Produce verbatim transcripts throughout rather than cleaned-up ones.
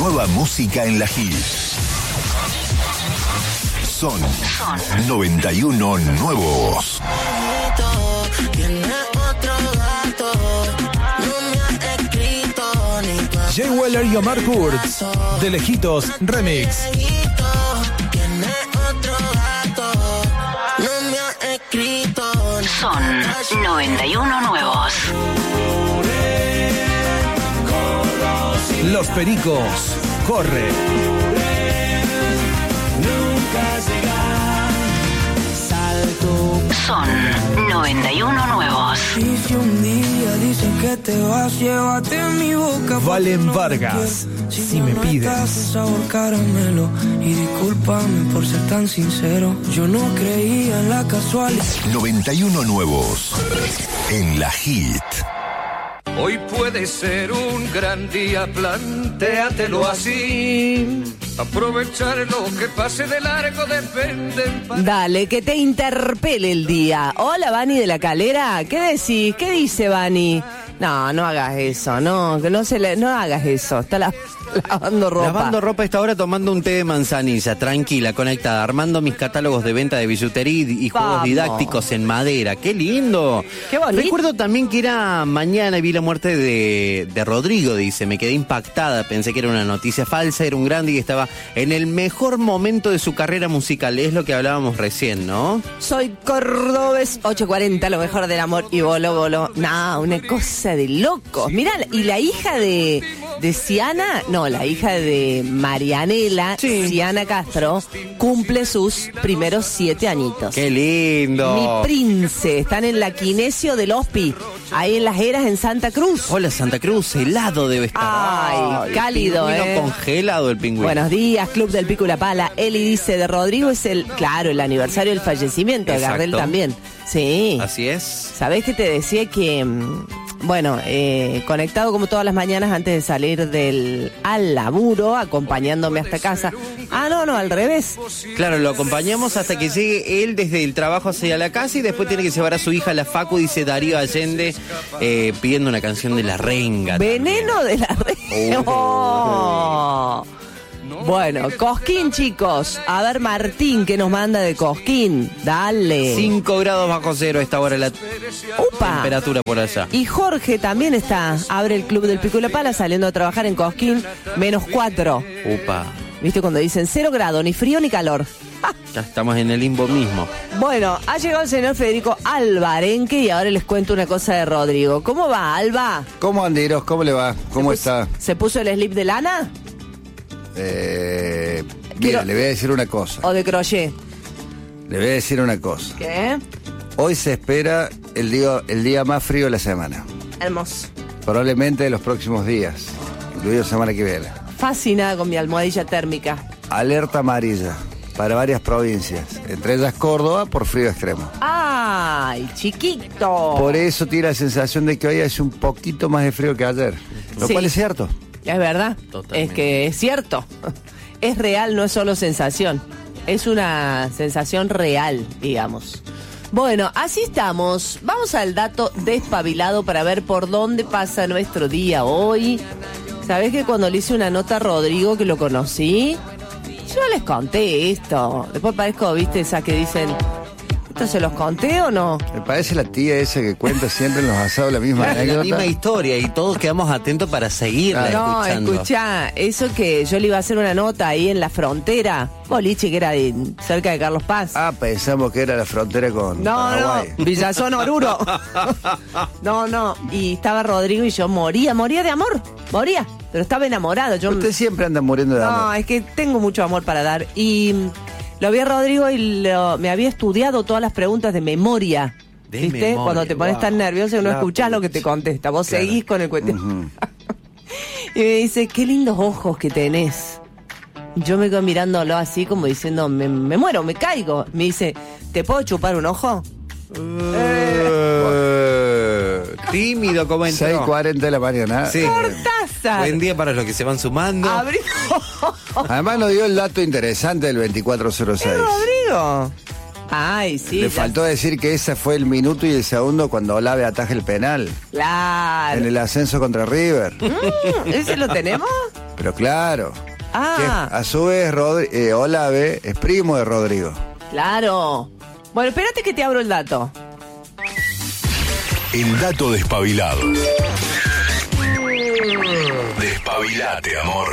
nueva música en la Hit. Son, Son noventa y uno nuevos. Jay Weller y Omar Kurtz, de Lejitos Remix. Son noventa y uno nuevos. Los Pericos, Corre. Son noventa y uno nuevos. Y si un día dicen que te vas, llévate mi boca. Valen Vargas, Si me pides. Sabor caramelo. Y discúlpame por ser tan sincero. Yo no creía en la casualidad. noventa y uno nuevos en la Hit. Hoy puede ser un gran día, plantéatelo así. Aprovechar lo que pase de largo depende. Dale, que te interpele el día. Hola, Vani de la Calera. ¿Qué decís? ¿Qué dice Vani? No, no hagas eso, no, que no se le, no hagas eso. Está la, lavando ropa. Lavando ropa esta hora, tomando un té de manzanilla, tranquila, conectada, armando mis catálogos de venta de billutería y juegos Vamos. didácticos en madera. ¡Qué lindo! Qué bonito. Recuerdo también que era mañana y vi la muerte de, de Rodrigo, dice. Me quedé impactada, pensé que era una noticia falsa, era un grande y estaba en el mejor momento de su carrera musical. Es lo que hablábamos recién, ¿no? Soy cordobés, ocho cuarenta, lo mejor del amor y bolo, bolo. No, una cosa de locos. Mirá, y la hija de, de Ciana, no, la hija de Marianela, Sí. Ciana Castro, cumple sus primeros siete añitos. ¡Qué lindo! Mi prince, están en la Quinesio del Hospi, ahí en Las Heras, en Santa Cruz. Hola, Santa Cruz, helado debe estar. Ay, cálido, pingüino eh. congelado el pingüino. Buenos días, Club del Pico y la Pala. Eli dice, de Rodrigo es el, claro, el aniversario del fallecimiento, de Exacto. Gardel también. Sí. Así es. ¿Sabés que te decía que, mm, bueno, eh, conectado como todas las mañanas antes de salir del al laburo, acompañándome hasta casa? Ah, no, no, al revés. Claro, lo acompañamos hasta que llegue él desde el trabajo hacia la casa y después tiene que llevar a su hija a la facu, dice Darío Allende, eh, pidiendo una canción de La Renga. Veneno de la Renga. Oh. Bueno, Cosquín, chicos. A ver, Martín, ¿qué nos manda de Cosquín? Dale. cinco grados bajo cero esta hora la Upa. temperatura por allá. Y Jorge también está. Abre el Club del Pico y la Pala saliendo a trabajar en Cosquín. Menos cuatro. Upa, ¿Viste cuando dicen cero grado, ni frío ni calor? ya estamos en el limbo mismo. Bueno, ha llegado el señor Federico Alvarenque y ahora les cuento una cosa de Rodrigo. ¿Cómo va, Alba? ¿Cómo andiros? ¿Cómo le va? ¿Cómo ¿Se está? puso- ¿Se puso el slip de lana Eh, Quiero- mira, le voy a decir una cosa. o de crochet? Le voy a decir una cosa. ¿Qué? Hoy se espera el día, el día más frío de la semana. Hermoso. Probablemente de los próximos días, incluido semana que viene. Fascinada con mi almohadilla térmica. Alerta amarilla para varias provincias, entre ellas Córdoba, por frío extremo. ¡Ay, chiquito! Por eso tiene la sensación de que hoy hace un poquito más de frío que ayer. Lo Sí. cual es cierto. Es verdad. Totalmente. Es que es cierto. Es real, no es solo sensación. Es una sensación real, digamos. Bueno, así estamos. Vamos al dato despabilado para ver por dónde pasa nuestro día hoy. ¿Sabés que cuando le hice una nota a Rodrigo, que lo conocí, yo les conté esto? Después parezco, viste, esas que dicen, ¿esto se los conté o no? Me parece la tía esa que cuenta siempre en los asados la misma La anécdota. misma historia y todos quedamos atentos para seguirla No, escuchando. escuchá, eso que yo le iba a hacer una nota ahí en la frontera, boliche que era de, cerca de Carlos Paz. Ah, pensamos que era la frontera con No, Paraguay. no, Villazón Oruro. No, no, y estaba Rodrigo y yo moría, moría de amor, moría, pero estaba enamorado. Yo, Usted siempre anda muriendo de no, amor. es que tengo mucho amor para dar. Y mm, lo vi a Rodrigo y lo- me había estudiado todas las preguntas de memoria. De ¿Viste? memoria, Cuando te pones wow. tan nervioso que no La escuchás lo que te pucha. contesta. Vos Claro. seguís con el cuento. Ujú. Y me dice, qué lindos ojos que tenés. Yo me quedo mirándolo así como diciendo, me, me muero, me caigo. Me dice, ¿te puedo chupar un ojo? Eh, tímido como entró. seis cuarenta de la mañana. Sí. Cortázar. Buen día para los que se van sumando. Abrí. Además nos dio el dato interesante del veinticuatro cero seis. Rodrigo. Ay, sí. Le ya- faltó decir que ese fue el minuto y el segundo cuando Olave ataja el penal Claro. en el ascenso contra River. Mm, ¿Ese lo tenemos? Pero claro. Ah. Que a su vez, Rodri- eh, Olave es primo de Rodrigo. Claro. Bueno, espérate que te abro el dato. El dato despabilado. Despabilate, amor.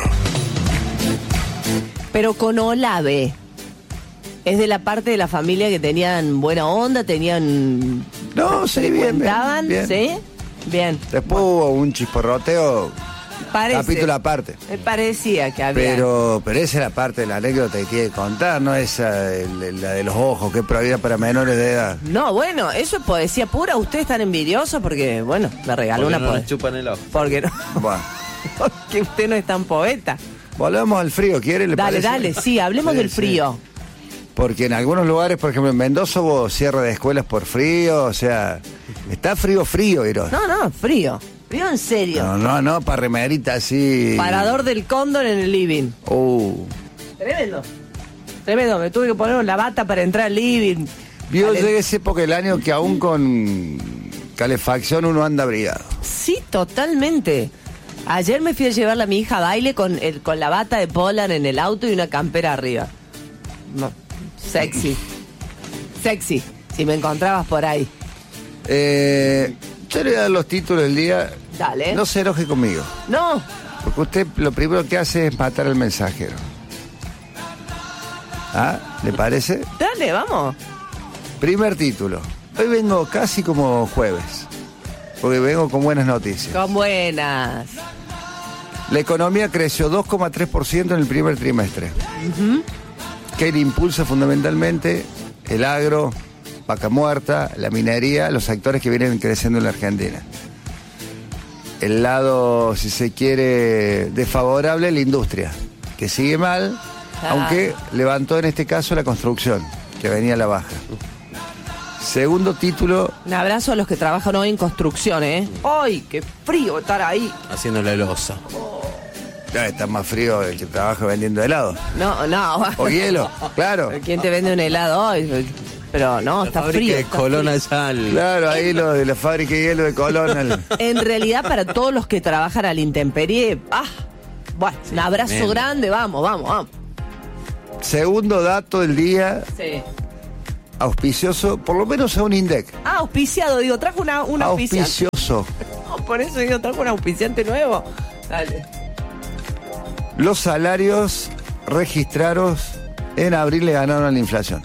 Pero con Olave. Es de la parte de la familia que tenían buena onda, tenían... No, sí, bien, bien, ¿Contaban? bien. ¿Sí? Bien. Después hubo un chisporroteo, Parece. capítulo aparte. Me parecía que había... Pero, pero esa es la parte de la anécdota que tiene que contar, no esa, el- la de los ojos, que es prohibida para menores de edad. No, bueno, eso es poesía pura. Ustedes están envidiosos porque, bueno, le regaló Porque una no nos poesía. chupan el ojo. Porque no, Bueno, porque usted no es tan poeta. volvemos al frío, ¿quiere? ¿Le Dale, parece? dale, sí, hablemos Sí, del sí. frío. Porque en algunos lugares, por ejemplo en Mendoza hubo cierre de escuelas por frío, o sea, está frío, frío, Iros. No, no, frío. Frío en serio. No, no, no, para remerita así. Parador del cóndor en el living. Uh. Tremendo. Tremendo, me tuve que poner la bata para entrar al living. Vio, Ale- llega esa época del año que aún con calefacción uno anda abrigado. Sí, totalmente. Ayer me fui a llevarla a mi hija a baile con, el, con la bata de Polan en el auto y una campera arriba. No, sexy. Sexy, si me encontrabas por ahí. Eh, yo le voy a dar los títulos del día. Dale. No se enoje conmigo, No, porque usted lo primero que hace es matar al mensajero. ¿Ah? ¿Le parece? dale, vamos. Primer título. Hoy vengo casi como jueves, porque vengo con buenas noticias. Con buenas. La economía creció dos coma tres por ciento en el primer trimestre. Que le impulsa fundamentalmente el agro, vaca muerta, la minería, los sectores que vienen creciendo en la Argentina. El lado, si se quiere, desfavorable, la industria, que sigue mal, Ah. aunque levantó en este caso la construcción, que venía a la baja. Segundo título, Un abrazo a los que trabajan hoy en construcción, ¿eh? ¡Ay, qué frío estar ahí! Haciéndole el oso. ya está más frío el que trabaja vendiendo helado. No, no. O hielo, claro. ¿Quién te vende un helado hoy? Pero no, está Fábrica frío. de está Colón frío. allá al- Claro, ahí lo de la fábrica de hielo de Colón. al- En realidad, para todos los que trabajan a la intemperie, ¡ah! Bueno, un abrazo tremendo. grande, vamos, vamos, vamos. Segundo dato del día, Sí. auspicioso, por lo menos a un INDEC. Ah, auspiciado, digo, trajo una, un auspiciante. Auspicioso. No, por eso digo, trajo un auspiciante nuevo. Dale. Los salarios registrados en abril le ganaron a la inflación.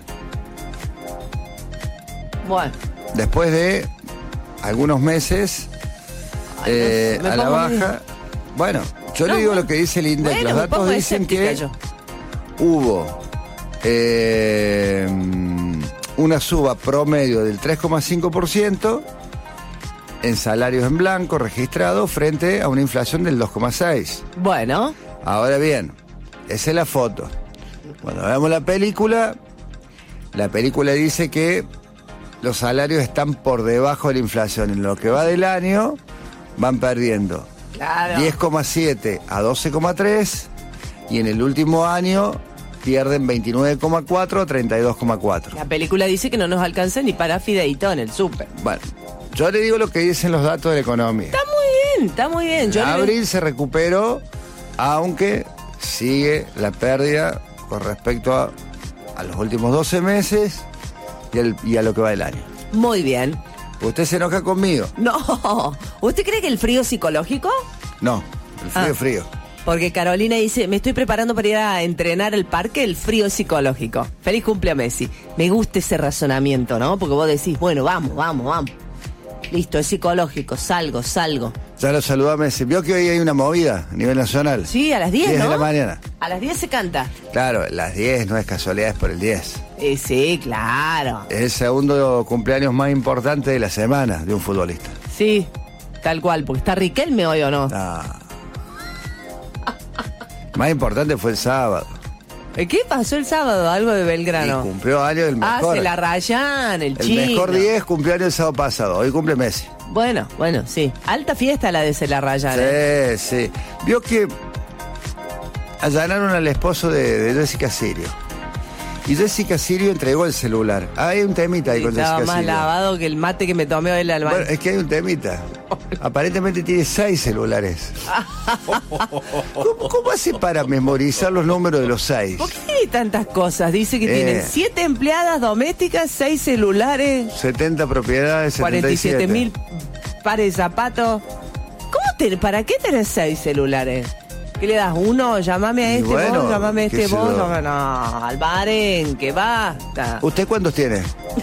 Bueno, Después de algunos meses Ay, eh, me a la pongo baja. muy- Bueno, yo No, le digo bueno. lo que dice el INDEC. Bueno, Los me datos pongo dicen escéptica que yo. hubo eh, una suba promedio del tres coma cinco por ciento en salarios en blanco registrados frente a una inflación del dos coma seis por ciento. Bueno, Ahora bien, esa es la foto. Cuando vemos la película, la película dice que los salarios están por debajo de la inflación. En lo que va del año, van perdiendo claro. diez coma siete a doce coma tres y en el último año pierden veintinueve coma cuatro a treinta y dos coma cuatro. La película dice que no nos alcanza ni para fideíto en el súper. Bueno, yo le digo lo que dicen los datos de la economía. Está muy bien, está muy bien. Yo En le- abril se recuperó, aunque sigue la pérdida con respecto a, a los últimos doce meses y, el- y a lo que va del año. Muy bien. ¿Usted se enoja conmigo? No, ¿usted cree que el frío es psicológico? No, el frío Ah. es frío. Porque Carolina dice, me estoy preparando para ir a entrenar al parque, el frío es psicológico. Feliz cumple a Messi. Me gusta ese razonamiento, ¿no? Porque vos decís, bueno, vamos, vamos, vamos. Listo, es psicológico, salgo, salgo. Ya lo saludó Messi. ¿Vio que hoy hay una movida a nivel nacional? Sí, a las diez, diez ¿no? de la mañana. A las diez se canta. Claro, las diez no es casualidad, es por el diez. Eh, sí, claro. Es el segundo cumpleaños más importante de la semana de un futbolista. Sí, tal cual, porque está Riquelme hoy o no. Ah. Más importante fue el sábado. Eh, ¿Qué pasó el sábado? Algo de Y Belgrano. cumplió años el Ah, mejor. se la rayan, el, el chino. mejor diez cumplió años el sábado pasado. Hoy cumple Messi. Bueno, bueno, sí. Alta fiesta la de se la rayan. ¿eh? Sí, sí. Vio que allanaron al esposo de, de Jessica Sirio. Y Jessica Sirio entregó el celular. Ah, hay un temita ahí Sí, con estaba Jessica más Sirio. lavado que el mate que me tomé hoy en el baño. Bueno, es que hay un temita. Aparentemente tiene seis celulares. ¿Cómo, cómo hace para memorizar los números de los seis? ¿Por qué hay tantas cosas? Dice que Eh. tienen siete empleadas domésticas, seis celulares, setenta propiedades, cuarenta y siete setenta y siete. mil pares de zapatos. ¿Cómo te, ¿Para qué tenés seis celulares? ¿Qué le das? ¿Uno? Llamame a Y este bueno, vos, llamame a qué este sé vos. yo. No, no, Albaren, que basta. ¿Usted cuántos tiene?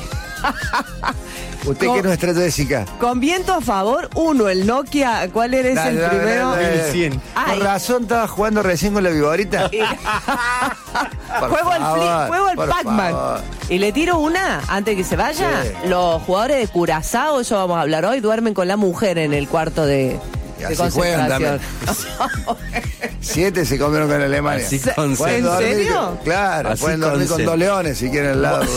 ¿Usted Con- qué es nuestra Jessica? Con viento a favor, uno, el Nokia. ¿Cuál eres Dale, el dale, primero? dale, dale. mil cien. Ay. Con razón estaba jugando recién con la viborita. Y- Por juego al favor, Fli- juego al por Pac-Man. favor. Y le tiro una antes que se vaya. Sí. Los jugadores de Curazao, eso vamos a hablar hoy, duermen con la mujer en el cuarto de, Y de así juegan concentración. Siete se comieron con Alemania. Así Se- con Pueden ¿En dormir serio? con- claro, Así pueden dormir con con C. dos leones si quieren al lado.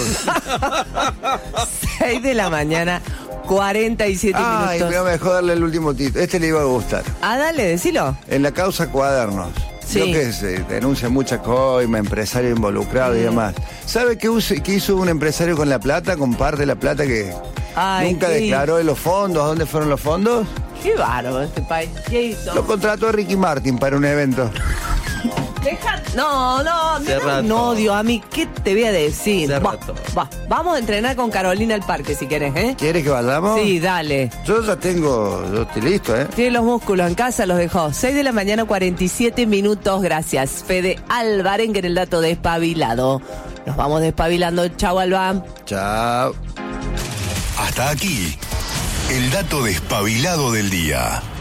seis de la mañana, cuarenta y siete Ay, minutos. me va a mejor darle el último título. Este le iba a gustar. Ah, dale, decilo. En la causa Cuadernos. Sí. Creo que se denuncia mucha coima, empresario involucrado y demás. ¿Sabe qué, use- qué hizo un empresario con la plata, con parte de la plata que Ay, nunca ¿qué declaró en los fondos? ¿A dónde fueron los fondos? Qué bárbaro este país. ¿Qué hizo? Lo contrató Ricky Martin para un evento. Deja- No, no, me Hace da un rato. odio a mí. ¿Qué te voy a decir? Hace Va, rato. va, vamos a entrenar con Carolina al parque si querés, ¿eh? ¿Quiere que vayamos? Sí, dale. Yo ya tengo, yo estoy listo, ¿eh? Tiene los músculos en casa, los dejó. seis de la mañana, cuarenta y siete minutos. Gracias, Fede Alvarenga en el dato despabilado. Nos vamos despabilando. Chau, Alba. Chao. Hasta aquí, el dato despabilado del día.